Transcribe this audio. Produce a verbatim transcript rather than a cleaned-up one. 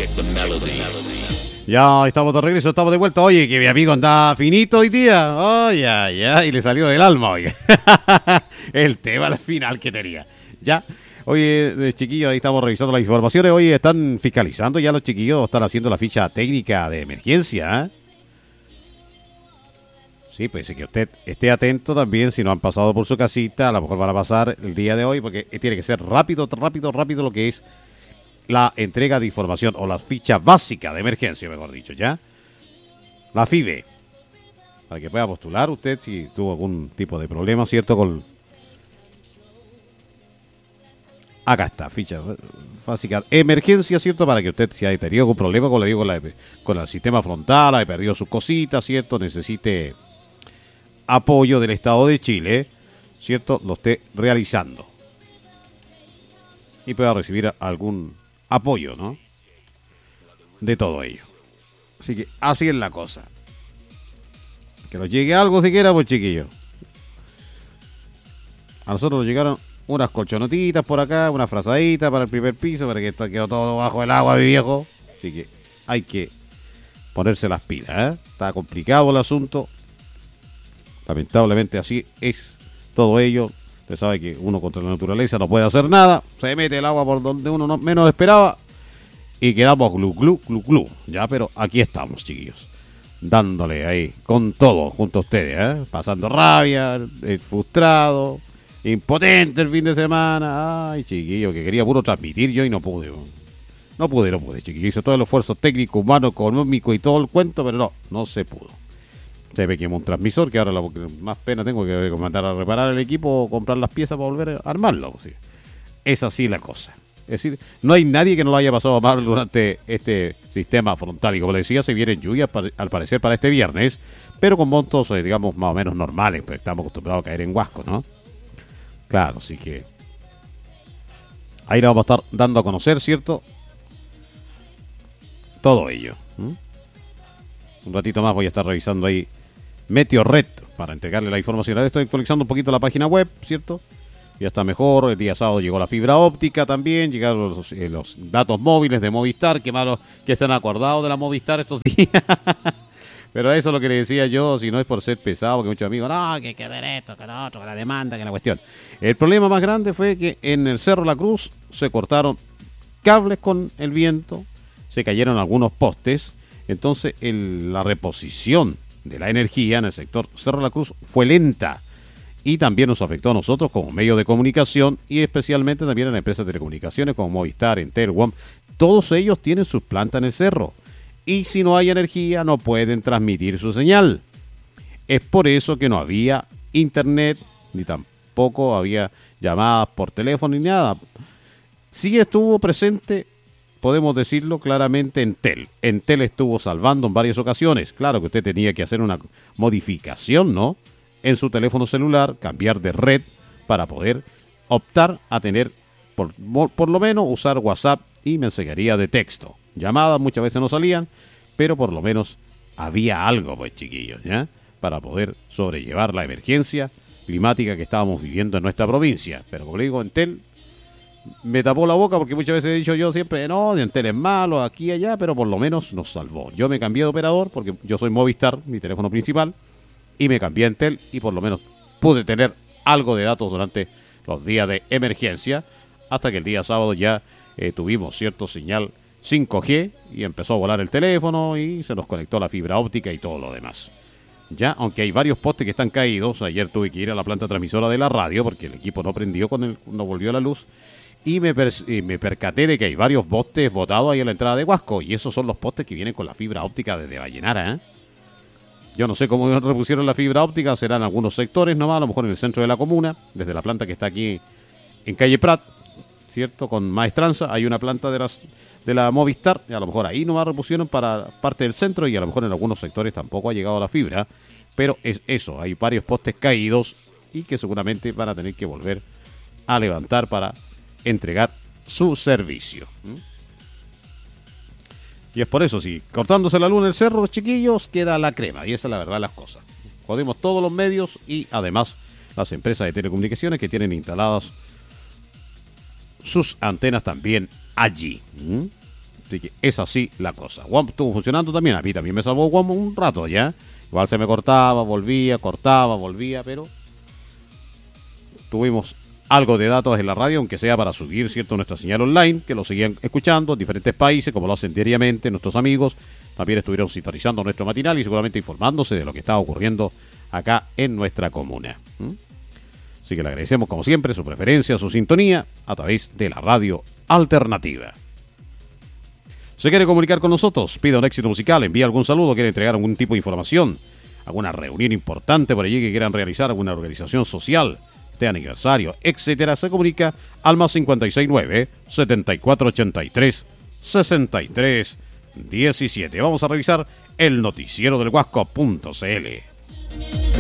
Ya estamos de regreso, estamos de vuelta. Oye, que mi amigo anda finito hoy día. Ay, ay, ay, y le salió del alma, oye. El tema al final que tenía. Ya, oye, chiquillos, ahí estamos revisando las informaciones. Oye, están fiscalizando ya los chiquillos, están haciendo la ficha técnica de emergencia, ¿eh? Sí, pues sí, que usted esté atento también. Si no han pasado por su casita, a lo mejor van a pasar el día de hoy, porque tiene que ser rápido, rápido, rápido lo que es la entrega de información o la ficha básica de emergencia, mejor dicho, ¿ya? La F I B E, para que pueda postular usted si tuvo algún tipo de problema, ¿cierto? Con... Acá está, ficha básica de emergencia, ¿cierto? Para que usted, si ha tenido algún problema, como le digo, con, la, con el sistema frontal, ha perdido sus cositas, ¿cierto? Necesite apoyo del Estado de Chile, ¿cierto? Lo esté realizando. Y pueda recibir algún apoyo, ¿no? De todo ello. Así que así es la cosa. Que nos llegue algo siquiera, pues chiquillos. A nosotros nos llegaron unas colchonotitas por acá, una frazadita para el primer piso, para que esto quedó todo bajo el agua, mi viejo. Así que hay que ponerse las pilas, ¿eh? Está complicado el asunto. Lamentablemente así es todo ello. Usted sabe que uno contra la naturaleza no puede hacer nada. Se mete el agua por donde uno no, menos esperaba. Y quedamos glu, glu, glu, glu. Ya, pero aquí estamos, chiquillos. Dándole ahí con todo junto a ustedes, ¿eh? Pasando rabia, eh, frustrado, impotente el fin de semana. Ay, chiquillo, que quería puro transmitir yo y no pude. No pude, no pude, chiquillo. Hice todo el esfuerzo técnico, humano, económico y todo el cuento, pero no, no se pudo. Se me quemó un transmisor que ahora la más pena tengo que mandar a reparar el equipo o comprar las piezas para volver a armarlo. ¿Sí? Es así la cosa. Es decir, no hay nadie que no lo haya pasado mal durante este sistema frontal. Y como le decía, se vienen lluvias al parecer para este viernes, pero con montos, eh, digamos, más o menos normales, pues estamos acostumbrados a caer en Huasco, ¿no? Claro, así que ahí le vamos a estar dando a conocer, ¿cierto? Todo ello. ¿Mm? Un ratito más voy a estar revisando ahí Meteorred para entregarle la información. Ahora estoy actualizando un poquito la página web, ¿cierto? Ya está mejor. El día sábado llegó la fibra óptica también. Llegaron los, eh, los datos móviles de Movistar. Qué malo que se han acordado de la Movistar estos días. Pero eso es lo que le decía yo. Si no es por ser pesado, porque muchos amigos, no, que hay que ver esto, que lo otro, que la demanda, que la cuestión. El problema más grande fue que en el Cerro La Cruz se cortaron cables con el viento. Se cayeron algunos postes. Entonces el, la reposición de la energía en el sector Cerro La Cruz fue lenta y también nos afectó a nosotros como medio de comunicación y especialmente también a las empresas de telecomunicaciones como Movistar, Entel, W O M. Todos ellos tienen sus plantas en el cerro y si no hay energía no pueden transmitir su señal. Es por eso que no había internet ni tampoco había llamadas por teléfono ni nada. Sí estuvo presente, podemos decirlo claramente, Entel. Entel estuvo salvando en varias ocasiones. Claro que usted tenía que hacer una modificación, ¿no? En su teléfono celular, cambiar de red para poder optar a tener, por, por lo menos, usar WhatsApp y mensajería de texto. Llamadas muchas veces no salían, pero por lo menos había algo, pues, chiquillos, ¿ya? Para poder sobrellevar la emergencia climática que estábamos viviendo en nuestra provincia. Pero como le digo, Entel me tapó la boca porque muchas veces he dicho yo siempre, no, Entel es malo, aquí y allá, pero por lo menos nos salvó. Yo me cambié de operador porque yo soy Movistar, mi teléfono principal, y me cambié a Entel y por lo menos pude tener algo de datos durante los días de emergencia, hasta que el día sábado ya eh, tuvimos cierto señal cinco G y empezó a volar el teléfono y se nos conectó la fibra óptica y todo lo demás. Ya, aunque hay varios postes que están caídos, ayer tuve que ir a la planta transmisora de la radio porque el equipo no prendió cuando no volvió la luz. Y me, per, y me percaté de que hay varios postes botados ahí en la entrada de Huasco. Y esos son los postes que vienen con la fibra óptica desde Vallenara, ¿eh? Yo no sé cómo repusieron la fibra óptica. Serán algunos sectores nomás, a lo mejor en el centro de la comuna. Desde la planta que está aquí en calle Prat, ¿cierto? Con Maestranza. Hay una planta de, las, de la Movistar. Y a lo mejor ahí nomás repusieron para parte del centro. Y a lo mejor en algunos sectores tampoco ha llegado la fibra. Pero es eso. Hay varios postes caídos. Y que seguramente van a tener que volver a levantar para entregar su servicio. ¿Mm? Y es por eso, si cortándose la luz en el cerro, chiquillos, queda la crema. Y esa es la verdad de las cosas. Jodimos todos los medios y además las empresas de telecomunicaciones que tienen instaladas sus antenas también allí. ¿Mm? Así que es así la cosa. W A M P estuvo funcionando también. A mí también me salvó W A M P un rato ya. Igual se me cortaba, volvía, cortaba, volvía, pero tuvimos algo de datos en la radio, aunque sea para subir, ¿cierto?, nuestra señal online, que lo seguían escuchando en diferentes países, como lo hacen diariamente nuestros amigos. También estuvieron sintonizando nuestro matinal y seguramente informándose de lo que estaba ocurriendo acá en nuestra comuna. ¿Mm? Así que le agradecemos, como siempre, su preferencia, su sintonía a través de la radio alternativa. ¿Se quiere comunicar con nosotros? Pida un éxito musical, envía algún saludo, quiere entregar algún tipo de información, alguna reunión importante por allí que quieran realizar, alguna organización social, este aniversario, etcétera, se comunica al más cincuenta y seis nueve, setenta y cuatro ochenta y tres, sesenta y tres diecisiete. Vamos a revisar el noticiero del Huasco punto c l.